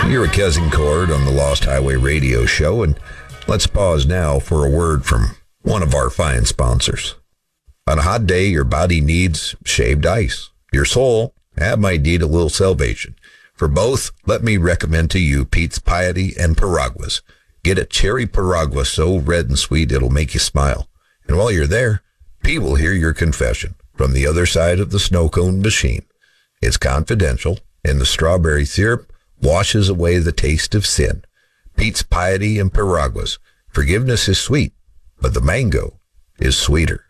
You're with Cousin Cord on the Lost Highway Radio Show, and let's pause now for a word from one of our fine sponsors. On a hot day, your body needs shaved ice. Your soul might need a little salvation. For both, let me recommend to you Pete's Piety and Piraguas. Get a cherry Piragua so red and sweet it'll make you smile. And while you're there, Pete will hear your confession from the other side of the snow cone machine. It's confidential, and the strawberry syrup washes away the taste of sin. Pete's Piety and Piraguas. Forgiveness is sweet, but the mango is sweeter.